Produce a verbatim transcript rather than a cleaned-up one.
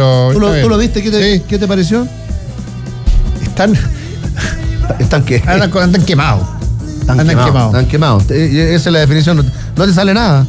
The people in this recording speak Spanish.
pero... ¿Tú lo, ¿tú lo viste? ¿Qué te, sí. ¿Qué te pareció? Están... ¿Están qué? Andan, andan quemados. Están Andan quemados. quemados. Están quemados. Eh, Esa es la definición. No, no te sale nada.